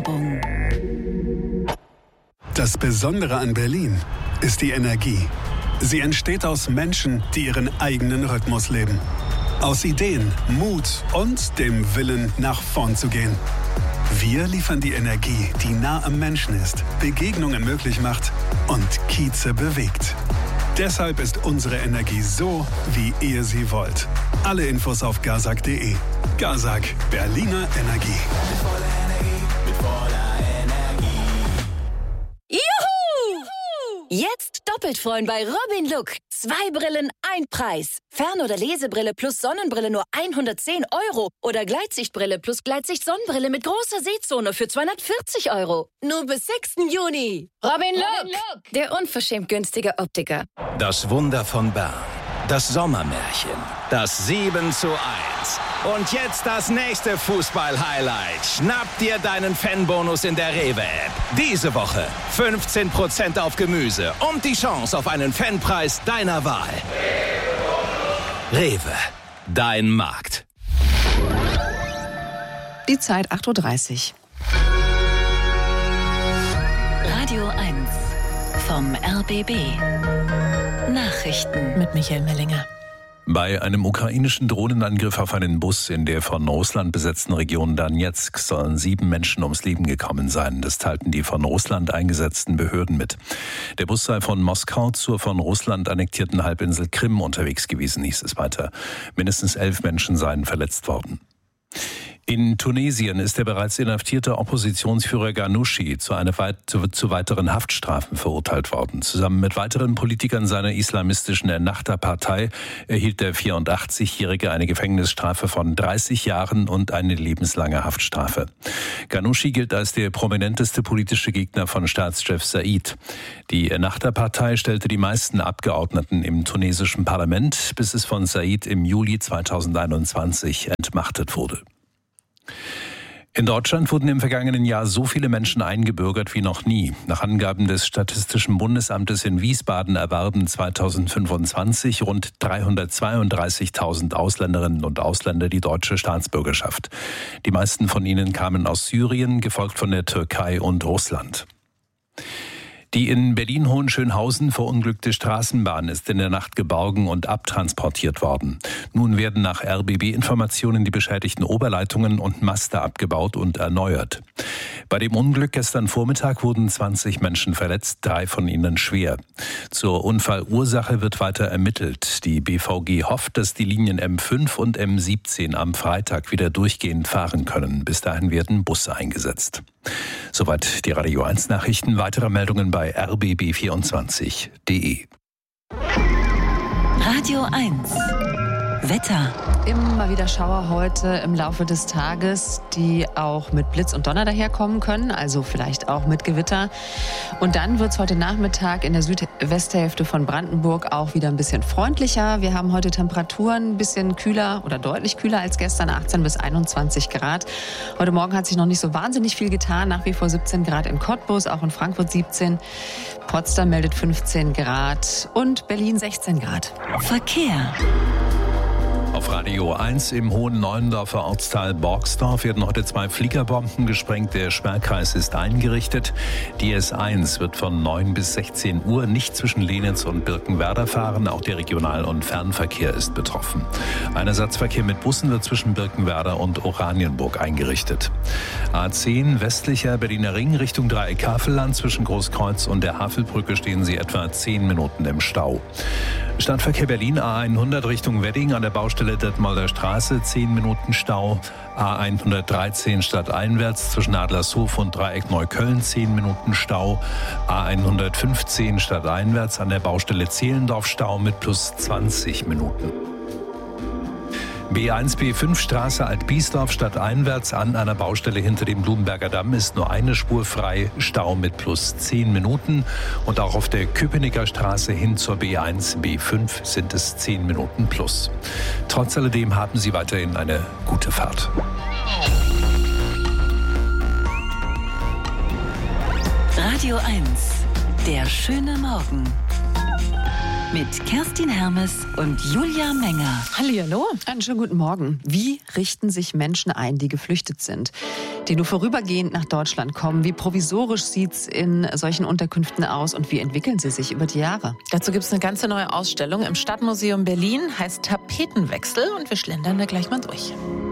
Werbung. Das Besondere an Berlin ist die Energie. Sie entsteht aus Menschen, die ihren eigenen Rhythmus leben. Aus Ideen, Mut und dem Willen, nach vorn zu gehen. Wir liefern die Energie, die nah am Menschen ist, Begegnungen möglich macht und Kieze bewegt. Deshalb ist unsere Energie so, wie ihr sie wollt. Alle Infos auf gazak.de. Gazak, Berliner Energie. Juhu! Jetzt doppelt freuen bei Robin Look. 2 Brillen, 1 Preis. Fern- oder Lesebrille plus Sonnenbrille nur 110 € oder Gleitsichtbrille plus Gleitsicht-Sonnenbrille mit großer Sehzone für 240 €. Nur bis 6. Juni. Robin Look, der unverschämt günstige Optiker. Das Wunder von Bern. Das Sommermärchen. Das 7:1. Und jetzt das nächste Fußball-Highlight. Schnapp dir deinen Fanbonus in der Rewe-App. Diese Woche 15% auf Gemüse und die Chance auf einen Fanpreis deiner Wahl. Rewe, dein Markt. Die Zeit 8:30 Uhr. Radio 1 vom RBB. Nachrichten Mit Michael Mellinger. Bei einem ukrainischen Drohnenangriff auf einen Bus in der von Russland besetzten Region Donezk sollen 7 Menschen ums Leben gekommen sein. Das teilten die von Russland eingesetzten Behörden mit. Der Bus sei von Moskau zur von Russland annektierten Halbinsel Krim unterwegs gewesen, hieß es weiter. Mindestens 11 Menschen seien verletzt worden. In Tunesien ist der bereits inhaftierte Oppositionsführer Ghannouchi zu weiteren Haftstrafen verurteilt worden. Zusammen mit weiteren Politikern seiner islamistischen Ennahda-Partei erhielt der 84-Jährige eine Gefängnisstrafe von 30 Jahren und eine lebenslange Haftstrafe. Ghannouchi gilt als der prominenteste politische Gegner von Staatschef Said. Die Ennahda-Partei stellte die meisten Abgeordneten im tunesischen Parlament, bis es von Said im Juli 2021 entmachtet wurde. In Deutschland wurden im vergangenen Jahr so viele Menschen eingebürgert wie noch nie. Nach Angaben des Statistischen Bundesamtes in Wiesbaden erwarben 2025 rund 332.000 Ausländerinnen und Ausländer die deutsche Staatsbürgerschaft. Die meisten von ihnen kamen aus Syrien, gefolgt von der Türkei und Russland. Die in Berlin-Hohenschönhausen verunglückte Straßenbahn ist in der Nacht geborgen und abtransportiert worden. Nun werden nach RBB-Informationen die beschädigten Oberleitungen und Maste abgebaut und erneuert. Bei dem Unglück gestern Vormittag wurden 20 Menschen verletzt, 3 von ihnen schwer. Zur Unfallursache wird weiter ermittelt. Die BVG hofft, dass die Linien M5 und M17 am Freitag wieder durchgehend fahren können. Bis dahin werden Busse eingesetzt. Soweit die Radio 1 Nachrichten. Weitere Meldungen bei rbb24.de. Radio 1 Wetter. Immer wieder Schauer heute im Laufe des Tages, die auch mit Blitz und Donner daherkommen können, also vielleicht auch mit Gewitter. Und dann wird es heute Nachmittag in der Südwesthälfte von Brandenburg auch wieder ein bisschen freundlicher. Wir haben heute Temperaturen ein bisschen kühler oder deutlich kühler als gestern, 18 bis 21 Grad. Heute Morgen hat sich noch nicht so wahnsinnig viel getan, nach wie vor 17 Grad in Cottbus, auch in Frankfurt 17. Potsdam meldet 15 Grad und Berlin 16 Grad. Verkehr. Auf Radio 1 im Hohen Neuendorfer Ortsteil Borgsdorf werden heute 2 Fliegerbomben gesprengt. Der Sperrkreis ist eingerichtet. Die S1 wird von 9 bis 16 Uhr nicht zwischen Lenitz und Birkenwerder fahren. Auch der Regional- und Fernverkehr ist betroffen. Ein Ersatzverkehr mit Bussen wird zwischen Birkenwerder und Oranienburg eingerichtet. A10 westlicher Berliner Ring Richtung Dreieck Havelland. Zwischen Großkreuz und der Havelbrücke stehen Sie etwa 10 Minuten im Stau. Stadtverkehr Berlin A100 Richtung Wedding an der Baustelle Detmolder Straße, 10 Minuten Stau. A113 stadteinwärts zwischen Adlershof und Dreieck Neukölln, 10 Minuten Stau. A115 stadteinwärts an der Baustelle Zehlendorf Stau mit plus 20 Minuten. B1, B5 Straße Alt-Biesdorf stadteinwärts an einer Baustelle hinter dem Blumenberger Damm ist nur eine Spur frei, Stau mit plus 10 Minuten. Und auch auf der Köpenicker Straße hin zur B1, B5 sind es 10 Minuten plus. Trotz alledem haben Sie weiterhin eine gute Fahrt. Radio 1, der schöne Morgen. mit Kerstin Hermes und Julia Menger. Hallihallo. Einen schönen guten Morgen. Wie richten sich Menschen ein, die geflüchtet sind, die nur vorübergehend nach Deutschland kommen? Wie provisorisch sieht es in solchen Unterkünften aus und wie entwickeln sie sich über die Jahre? Dazu gibt es eine ganze neue Ausstellung im Stadtmuseum Berlin, heißt Tapetenwechsel, und wir schlendern da gleich mal durch.